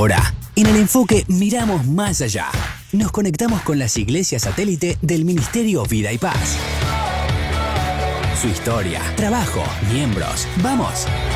Ahora, en El Enfoque miramos más allá. Nos conectamos con las iglesias satélite del Ministerio Vida y Paz. Su historia, trabajo, miembros. ¡Vamos!